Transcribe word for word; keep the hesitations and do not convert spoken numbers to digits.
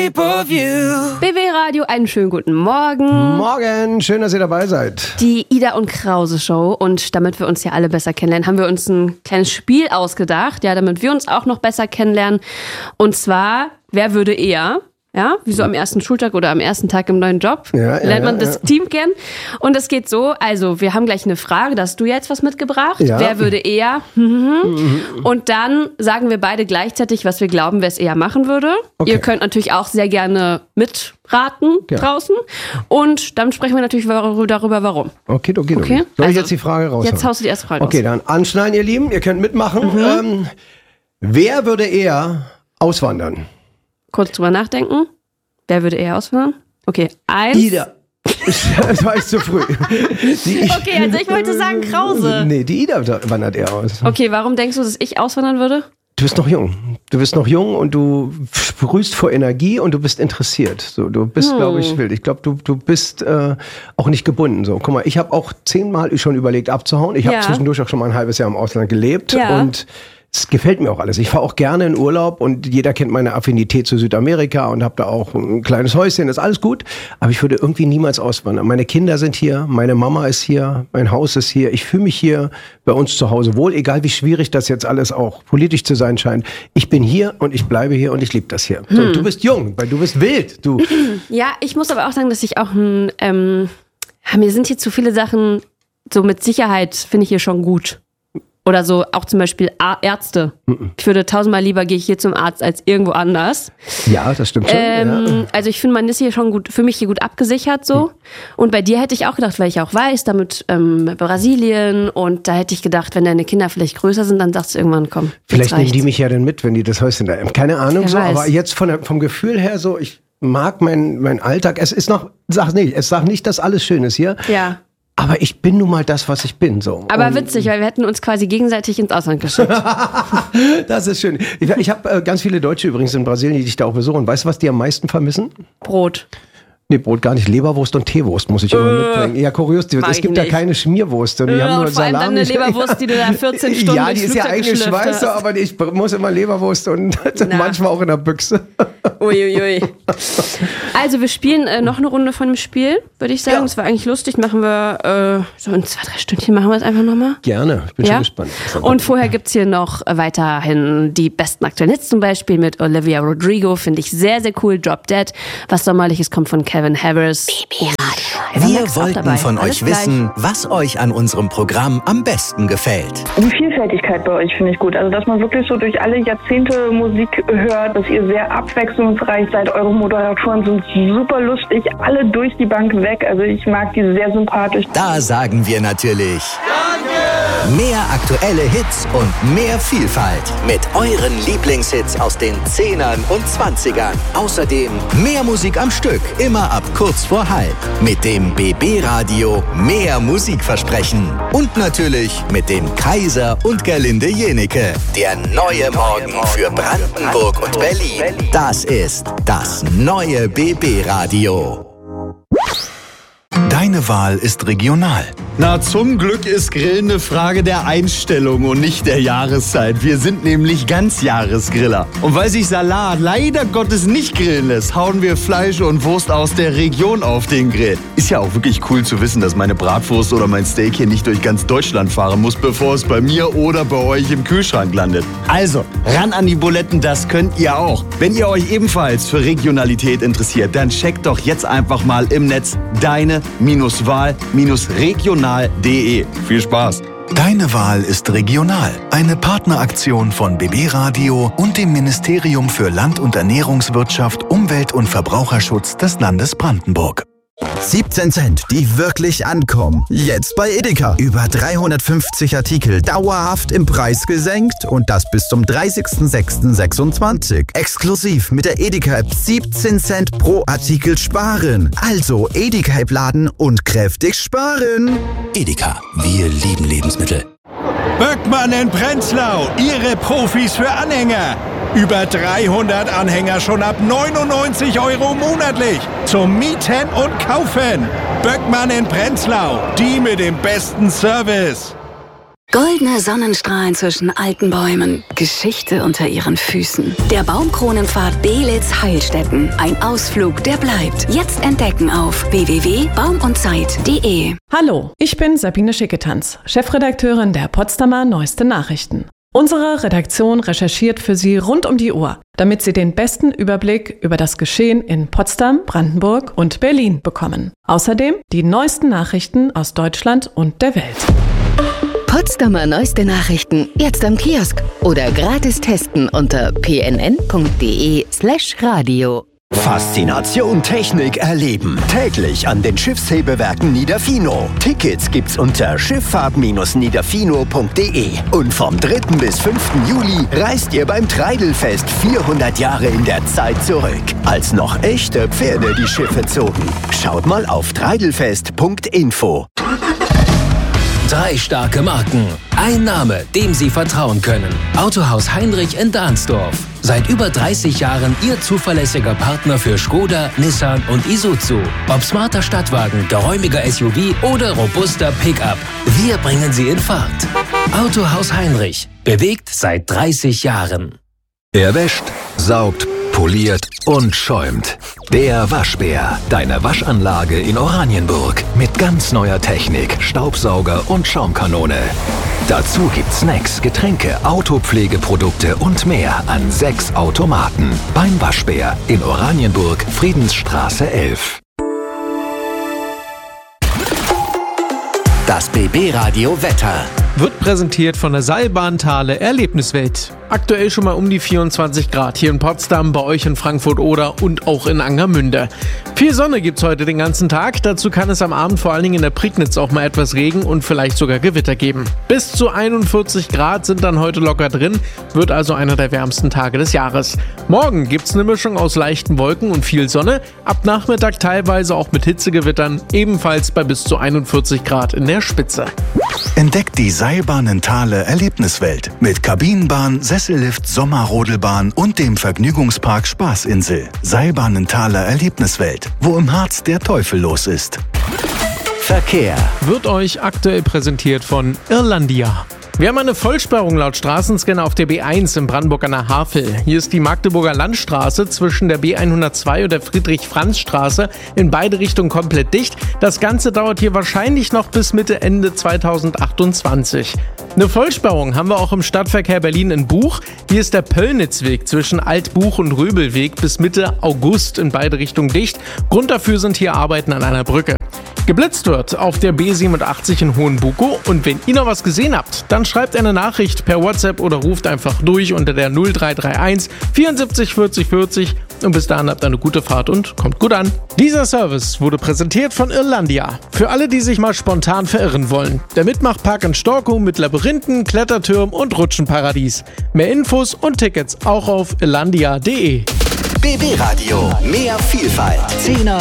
shape of you. B B Radio, einen schönen guten Morgen. Morgen, schön, dass ihr dabei seid. Die Ida und Krause Show. Und damit wir uns ja alle besser kennenlernen, haben wir uns ein kleines Spiel ausgedacht, ja, damit wir uns auch noch besser kennenlernen. Und zwar, wer würde eher... Ja, wie so am ersten Schultag oder am ersten Tag im neuen Job. Ja, ja, lernt man ja, das ja. Team kennen. Und es geht so, also wir haben gleich eine Frage, da hast du jetzt was mitgebracht. Ja. Wer würde eher? Und dann sagen wir beide gleichzeitig, was wir glauben, wer es eher machen würde. Okay. Ihr könnt natürlich auch sehr gerne mitraten Ja. draußen. Und dann sprechen wir natürlich darüber, warum. Okay, okay, Okay. okay. Soll ich Also, jetzt die Frage raushauen? Jetzt haust du die erste Frage Okay, raus. dann anschneiden, ihr Lieben. Ihr könnt mitmachen. Mhm. Ähm, wer würde eher auswandern? Kurz drüber nachdenken. Wer würde eher auswandern? Okay, eins. Ida. Das war jetzt zu früh. Die, Okay, also ich wollte sagen Krause. Nee, die Ida wandert eher aus. Okay, warum denkst du, dass ich auswandern würde? Du bist noch jung. Du bist noch jung und du sprühst vor Energie und du bist interessiert. So, du bist, Hm. glaube ich, wild. Ich glaube, du, du bist äh, auch nicht gebunden. So, guck mal, ich habe auch zehnmal schon überlegt abzuhauen. Ich habe Ja. zwischendurch auch schon mal ein halbes Jahr im Ausland gelebt Ja. und es gefällt mir auch alles. Ich fahre auch gerne in Urlaub und jeder kennt meine Affinität zu Südamerika und habe da auch ein kleines Häuschen, ist alles gut. Aber ich würde irgendwie niemals auswandern. Meine Kinder sind hier, meine Mama ist hier, mein Haus ist hier. Ich fühle mich hier bei uns zu Hause wohl, egal wie schwierig das jetzt alles auch politisch zu sein scheint. Ich bin hier und ich bleibe hier und ich liebe das hier. So, du bist jung, weil du bist wild. Du. Ja, ich muss aber auch sagen, dass ich auch ein, ähm, mir sind hier zu viele Sachen, so mit Sicherheit finde ich hier schon gut. Oder so auch zum Beispiel A- Ärzte. Ich würde tausendmal lieber gehe ich hier zum Arzt als irgendwo anders. Ja, das stimmt schon. Ähm, ja. Also ich finde, man ist hier schon gut, für mich hier gut abgesichert so. Und bei dir hätte ich auch gedacht, weil ich auch weiß, damit ähm, Brasilien und da hätte ich gedacht, wenn deine Kinder vielleicht größer sind, dann sagst du irgendwann, komm, Vielleicht jetzt nehmen die reicht's. mich ja dann mit, wenn die das Häuschen da haben. Keine Ahnung Wer so, weiß. aber jetzt von der, vom Gefühl her so, ich mag meinen mein Alltag. Es ist noch, sag nicht, es sagt nicht, dass alles schön ist hier. Ja. Aber ich bin nun mal das, was ich bin. So. Aber Und witzig, weil wir hätten uns quasi gegenseitig ins Ausland geschickt. das ist schön. Ich, ich habe äh, ganz viele Deutsche übrigens in Brasilien, die dich da auch besuchen. Weißt du, was die am meisten vermissen? Brot. Nee, Brot gar nicht. Leberwurst und Teewurst muss ich immer mitbringen. Ja, kurios. mag Es ich gibt da nicht. keine Schmierwurst. Und die Ja, haben nur und vor allem dann Salami. eine Leberwurst, die du da vierzehn Stunden Ja, durchs die ist ja Flugzeug geschlüpft eingeschweißt, hast. aber ich muss immer Leberwurst und Na. manchmal auch in der Büchse. Uiuiui. Also wir spielen äh, noch eine Runde von dem Spiel, würde ich sagen. Ja. Das war eigentlich lustig. Machen wir äh, so in zwei, drei Stündchen machen wir es einfach nochmal. Gerne, ich bin Ja? schon gespannt. Und vorher gibt's hier noch weiterhin die besten aktuellen Hits, zum Beispiel mit Olivia Rodrigo. Finde ich sehr, sehr cool. Drop Dead. Was Sommerliches kommt von Kevin Harris. Und Wir Max auch wollten dabei. von Alles euch gleich. wissen, was euch an unserem Programm am besten gefällt. Die Vielfältigkeit bei euch finde ich gut. Also, dass man wirklich so durch alle Jahrzehnte Musik hört, dass ihr sehr abwechslungsreich seid. Eure Moderatoren sind super lustig, alle durch die Bank weg. Also, ich mag die sehr sympathisch. Da sagen wir natürlich Danke! Mehr aktuelle Hits und mehr Vielfalt mit euren Lieblingshits aus den Zehnern und Zwanzigern. Außerdem mehr Musik am Stück, immer ab kurz vor halb. Mit dem B B Radio mehr Musikversprechen. Und natürlich mit dem Kaiser und Gerlinde Jenecke. Der neue Morgen für Brandenburg und Berlin. Das ist das neue B B Radio. Deine Wahl ist regional. Na, zum Glück ist Grillen eine Frage der Einstellung und nicht der Jahreszeit. Wir sind nämlich Ganzjahresgriller. Und weil sich Salat leider Gottes nicht grillen lässt, hauen wir Fleisch und Wurst aus der Region auf den Grill. Ist ja auch wirklich cool zu wissen, dass meine Bratwurst oder mein Steak hier nicht durch ganz Deutschland fahren muss, bevor es bei mir oder bei euch im Kühlschrank landet. Also, ran an die Buletten, das könnt ihr auch. Wenn ihr euch ebenfalls für Regionalität interessiert, dann checkt doch jetzt einfach mal im Netz deine-wahl-regional punkt de. Viel Spaß! Deine Wahl ist regional. Eine Partneraktion von B B Radio und dem Ministerium für Land- und Ernährungswirtschaft, Umwelt- und Verbraucherschutz des Landes Brandenburg. siebzehn Cent, die wirklich ankommen. Jetzt bei Edeka. Über dreihundertfünfzig Artikel dauerhaft im Preis gesenkt und das bis zum dreißigsten sechsten sechsundzwanzig. Exklusiv mit der Edeka-App siebzehn Cent pro Artikel sparen. Also Edeka-App laden und kräftig sparen. Edeka, wir lieben Lebensmittel. Böckmann in Prenzlau, Ihre Profis für Anhänger. Über dreihundert Anhänger schon ab neunundneunzig Euro monatlich. Zum Mieten und Kaufen. Böckmann in Prenzlau, die mit dem besten Service. Goldene Sonnenstrahlen zwischen alten Bäumen, Geschichte unter ihren Füßen. Der Baumkronenpfad Belitz Heilstätten. Ein Ausflug, der bleibt. Jetzt entdecken auf w w w punkt baum und zeit punkt de. Hallo, ich bin Sabine Schicketanz, Chefredakteurin der Potsdamer Neueste Nachrichten. Unsere Redaktion recherchiert für Sie rund um die Uhr, damit Sie den besten Überblick über das Geschehen in Potsdam, Brandenburg und Berlin bekommen. Außerdem die neuesten Nachrichten aus Deutschland und der Welt. Potsdamer Neueste Nachrichten jetzt am Kiosk oder gratis testen unter p n n punkt d e slash radio. Faszination Technik erleben. Täglich an den Schiffshebewerken Niederfino. Tickets gibt's unter schifffahrt Bindestrich niederfino punkt d e. Und vom dritten bis fünften Juli reist ihr beim Treidelfest vierhundert Jahre in der Zeit zurück. Als noch echte Pferde die Schiffe zogen. Schaut mal auf treidelfest punkt info. Drei starke Marken. Ein Name, dem Sie vertrauen können. Autohaus Heinrich in Dahnsdorf. Seit über dreißig Jahren Ihr zuverlässiger Partner für Skoda, Nissan und Isuzu. Ob smarter Stadtwagen, geräumiger S U V oder robuster Pickup. Wir bringen Sie in Fahrt. Autohaus Heinrich. Bewegt seit dreißig Jahren. Er wäscht, saugt, poliert und schäumt. Der Waschbär, deine Waschanlage in Oranienburg. Mit ganz neuer Technik, Staubsauger und Schaumkanone. Dazu gibt's Snacks, Getränke, Autopflegeprodukte und mehr an sechs Automaten. Beim Waschbär in Oranienburg, Friedensstraße elf. Das B B-Radio Wetter wird präsentiert von der Seilbahn-Thale Erlebniswelt. Aktuell schon mal um die vierundzwanzig Grad hier in Potsdam, bei euch in Frankfurt-Oder und auch in Angermünde. Viel Sonne gibt's heute den ganzen Tag. Dazu kann es am Abend vor allen Dingen in der Prignitz auch mal etwas Regen und vielleicht sogar Gewitter geben. Bis zu einundvierzig Grad sind dann heute locker drin, wird also einer der wärmsten Tage des Jahres. Morgen gibt's eine Mischung aus leichten Wolken und viel Sonne. Ab Nachmittag teilweise auch mit Hitzegewittern, ebenfalls bei bis zu einundvierzig Grad in der Spitze. Entdeckt die Seilbahnen-Thale Erlebniswelt mit Kabinenbahn, Sessellift, Sommerrodelbahn und dem Vergnügungspark Spaßinsel. Seilbahnen-Thale Erlebniswelt, wo im Harz der Teufel los ist. Verkehr wird euch aktuell präsentiert von Irlandia. Wir haben eine Vollsperrung laut Straßenscanner auf der B eins in Brandenburg an der Havel. Hier ist die Magdeburger Landstraße zwischen der B hundertzwei und der Friedrich-Franz-Straße in beide Richtungen komplett dicht. Das Ganze dauert hier wahrscheinlich noch bis Mitte, Ende zweitausendachtundzwanzig. Eine Vollsperrung haben wir auch im Stadtverkehr Berlin in Buch. Hier ist der Pöllnitzweg zwischen Altbuch und Röbelweg bis Mitte August in beide Richtungen dicht. Grund dafür sind hier Arbeiten an einer Brücke. Geblitzt wird auf der B siebenundachtzig in Hohenbukow und wenn ihr noch was gesehen habt, dann schreibt eine Nachricht per WhatsApp oder ruft einfach durch unter der null drei drei eins vierundsiebzig vierzig vierzig und bis dahin habt ihr eine gute Fahrt und kommt gut an. Dieser Service wurde präsentiert von Irlandia. Für alle, die sich mal spontan verirren wollen. Der Mitmachpark in Storkow mit Labyrinthen, Klettertürmen und Rutschenparadies. Mehr Infos und Tickets auch auf irlandia punkt de. B B-Radio, mehr Vielfalt. Zehner